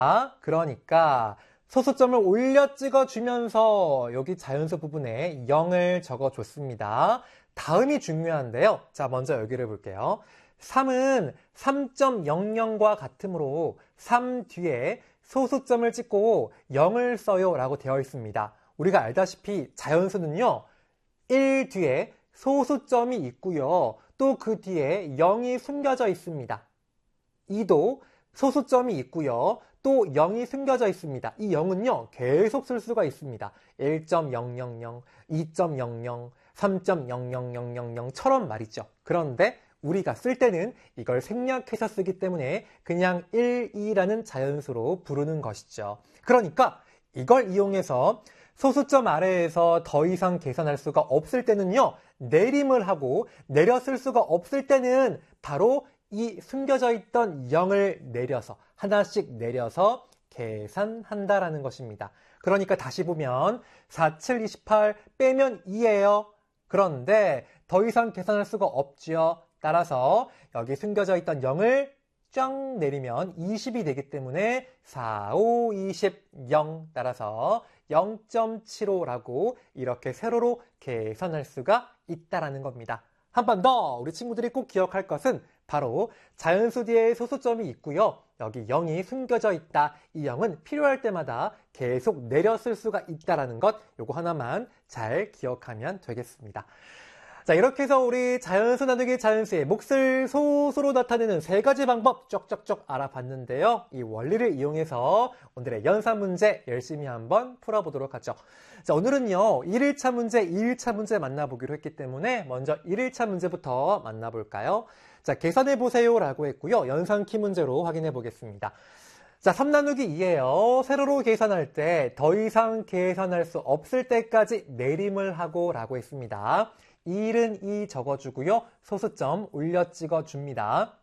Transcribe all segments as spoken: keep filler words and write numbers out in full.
아, 그러니까 소수점을 올려 찍어주면서 여기 자연수 부분에 영을 적어줬습니다. 다음이 중요한데요. 자, 먼저 여기를 볼게요. 삼은 삼 점 영영과 같으므로 삼 뒤에 소수점을 찍고 영을 써요 라고 되어 있습니다. 우리가 알다시피 자연수는요, 일 뒤에 소수점이 있고요. 또 그 뒤에 영이 숨겨져 있습니다. 이도 소수점이 있고요. 또 영이 숨겨져 있습니다. 이 영은요, 계속 쓸 수가 있습니다. 일 점 영영영, 이 점 영영, 삼 점 영영영영처럼 말이죠. 그런데 우리가 쓸 때는 이걸 생략해서 쓰기 때문에 그냥 일, 이라는 자연수로 부르는 것이죠. 그러니까 이걸 이용해서 소수점 아래에서 더 이상 계산할 수가 없을 때는요, 내림을 하고 내려 쓸 수가 없을 때는 바로 이 숨겨져 있던 영을 내려서 하나씩 내려서 계산한다라는 것입니다. 그러니까 다시 보면 사, 칠, 이십팔 빼면 이예요. 그런데 더 이상 계산할 수가 없죠. 따라서 여기 숨겨져 있던 영을 쫙 내리면 이십이 되기 때문에 사, 오, 이십, 영 따라서 영 점 칠오라고 이렇게 세로로 계산할 수가 있다라는 겁니다. 한 번 더 우리 친구들이 꼭 기억할 것은 바로 자연수 뒤에 소수점이 있고요. 여기 영이 숨겨져 있다. 이 영은 필요할 때마다 계속 내려 쓸 수가 있다라는 것, 요거 하나만 잘 기억하면 되겠습니다. 자, 이렇게 해서 우리 자연수 나누기 자연수의 몫을 소수로 나타내는 세 가지 방법 쪽쪽쪽 알아봤는데요. 이 원리를 이용해서 오늘의 연산 문제 열심히 한번 풀어보도록 하죠. 자, 오늘은요, 일 일차 문제, 이 일차 문제 만나보기로 했기 때문에 먼저 일 일차 문제부터 만나볼까요? 자, 계산해보세요 라고 했고요. 연산키 문제로 확인해 보겠습니다. 자, 삼 나누기 이예요. 세로로 계산할 때 더 이상 계산할 수 없을 때까지 내림을 하고 라고 했습니다. 일은 이 적어주고요. 소수점 올려 찍어줍니다.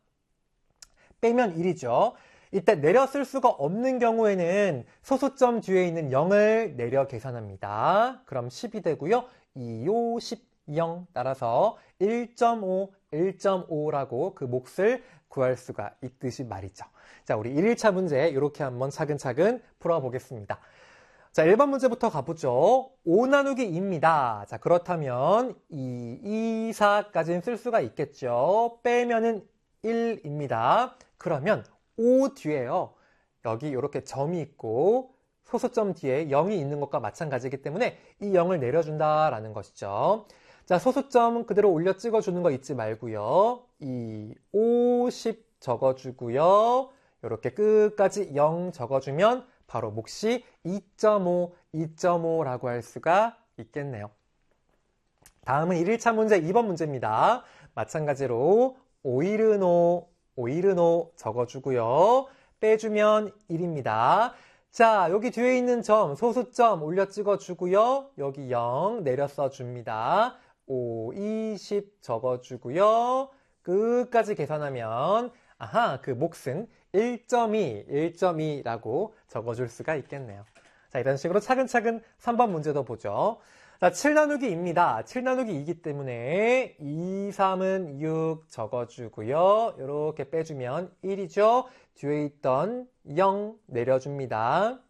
빼면 일이죠. 이때 내려 쓸 수가 없는 경우에는 소수점 뒤에 있는 영을 내려 계산합니다. 그럼 십이 되고요. 이, 오, 십, 영 따라서 일 점 오, 일 점 오라고 그 몫을 구할 수가 있듯이 말이죠. 자, 우리 일 일차 문제 이렇게 한번 차근차근 풀어보겠습니다. 자, 일 번 문제부터 가보죠. 오 나누기 이입니다. 자, 그렇다면 이, 이, 사까지는 쓸 수가 있겠죠. 빼면은 일입니다. 그러면 오 뒤에요. 여기 이렇게 점이 있고 소수점 뒤에 영이 있는 것과 마찬가지이기 때문에 이 영을 내려준다라는 것이죠. 자, 소수점 그대로 올려 찍어주는 거 잊지 말고요. 이, 오, 십 적어주고요. 이렇게 끝까지 영 적어주면 바로 몫이 이 점 오, 이 점 오라고 할 수가 있겠네요. 다음은 일 일차 문제 이 번 문제입니다. 마찬가지로 오일은 오, 오일은 오 적어주고요. 빼주면 일입니다. 자, 여기 뒤에 있는 점, 소수점 올려 찍어주고요. 여기 영 내려 써줍니다. 오, 이십 적어주고요. 끝까지 계산하면 아하, 그 몫은 일 점 이, 일 점 이라고 적어줄 수가 있겠네요. 자, 이런 식으로 차근차근 삼 번 문제도 보죠. 자, 칠 나누기입니다. 칠 나누기 이기 때문에 이, 삼은 육 적어주고요. 이렇게 빼주면 일이죠. 뒤에 있던 영 내려줍니다.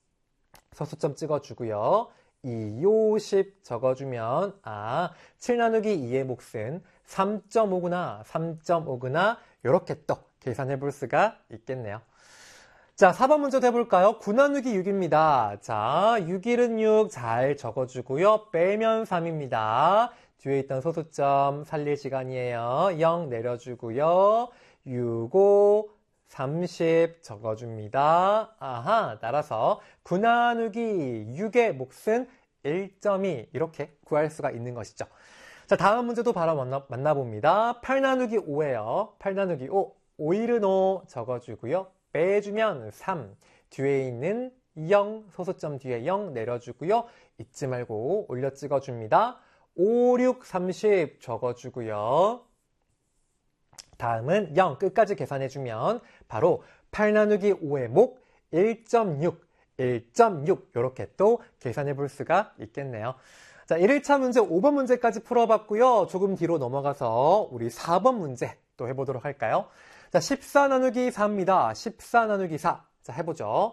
소수점 찍어주고요. 이, 오, 십 적어주면 아, 칠 나누기 이의 몫은 삼 점 오구나, 삼 점 오구나 이렇게 또 계산해 볼 수가 있겠네요. 자, 사 번 문제도 해볼까요? 구 나누기 육입니다. 자, 육, 일은 육 잘 적어주고요. 빼면 삼입니다. 뒤에 있던 소수점 살릴 시간이에요. 영 내려주고요. 육, 오, 삼십 적어줍니다. 아하, 따라서 구 나누기 육의 몫은 일 점 이 이렇게 구할 수가 있는 것이죠. 자, 다음 문제도 바로 만나, 만나봅니다. 팔 나누기 오예요. 팔 나누기 오, 오일은 오 적어주고요. 빼주면 삼, 뒤에 있는 영, 소수점 뒤에 영 내려주고요. 잊지 말고 올려 찍어줍니다. 오, 육, 삼십 적어주고요. 다음은 영, 끝까지 계산해주면 바로 팔 나누기 오의 목 일 점 육, 일 점 육 이렇게 또 계산해 볼 수가 있겠네요. 자, 일 일차 문제 오 번 문제까지 풀어봤고요. 조금 뒤로 넘어가서 우리 사 번 문제 또 해보도록 할까요? 자, 십사 나누기 사입니다. 십사 나누기 사. 자, 해보죠.